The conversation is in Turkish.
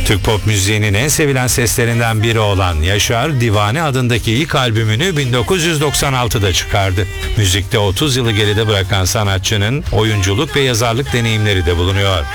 Türk pop müziğinin en sevilen seslerinden biri olan Yaşar, Divane adındaki ilk albümünü 1996'da çıkardı. Müzikte 30 yılı geride bırakan sanatçının oyunculuk ve yazarlık deneyimleri de bulunuyor.